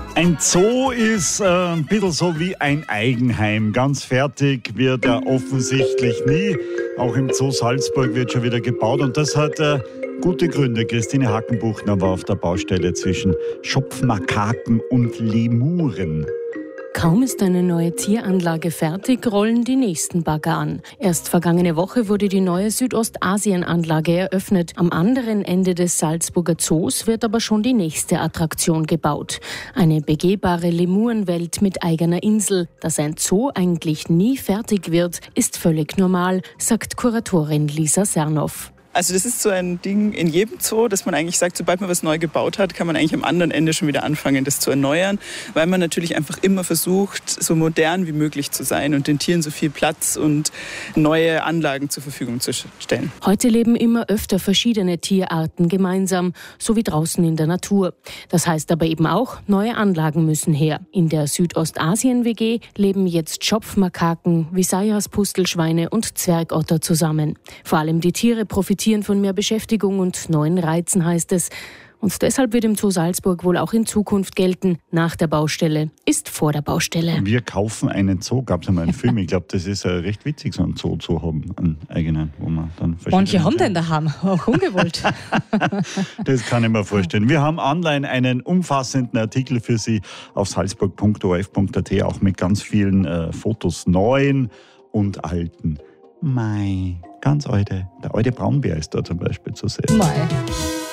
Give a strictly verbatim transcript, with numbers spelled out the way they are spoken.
Ein Zoo ist äh, ein bisschen so wie ein Eigenheim. Ganz fertig wird er offensichtlich nie. Auch im Zoo Salzburg wird schon wieder gebaut und das hat äh, gute Gründe. Christine Hackenbuchner war auf der Baustelle zwischen Schopfmakaken und Lemuren. Kaum ist eine neue Tieranlage fertig, rollen die nächsten Bagger an. Erst vergangene Woche wurde die neue Südostasien-Anlage eröffnet. Am anderen Ende des Salzburger Zoos wird aber schon die nächste Attraktion gebaut. Eine begehbare Lemurenwelt mit eigener Insel. Dass ein Zoo eigentlich nie fertig wird, ist völlig normal, sagt Kuratorin Lisa Sernow. Also das ist so ein Ding in jedem Zoo, dass man eigentlich sagt, sobald man was neu gebaut hat, kann man eigentlich am anderen Ende schon wieder anfangen, das zu erneuern, weil man natürlich einfach immer versucht, so modern wie möglich zu sein und den Tieren so viel Platz und neue Anlagen zur Verfügung zu stellen. Heute leben immer öfter verschiedene Tierarten gemeinsam, so wie draußen in der Natur. Das heißt aber eben auch, neue Anlagen müssen her. In der Südostasien-W G leben jetzt Schopfmakaken, Visayas-Pustelschweine und Zwergotter zusammen. Vor allem die Tiere profitieren von mehr Beschäftigung und neuen Reizen, heißt es. Und deshalb wird im Zoo Salzburg wohl auch in Zukunft gelten, nach der Baustelle ist vor der Baustelle. Wir kaufen einen Zoo, gab es einmal einen Film, ich glaube, das ist ja recht witzig, so einen Zoo zu haben, einen eigenen, wo man dann Manche haben den daheim, auch ungewollt. Das kann ich mir vorstellen. Wir haben online einen umfassenden Artikel für Sie auf salzburg punkt o r f punkt a t, auch mit ganz vielen äh, Fotos, neuen und alten. Mei, ganz alte. Der alte Braunbär ist da zum Beispiel zu sehen. Mei.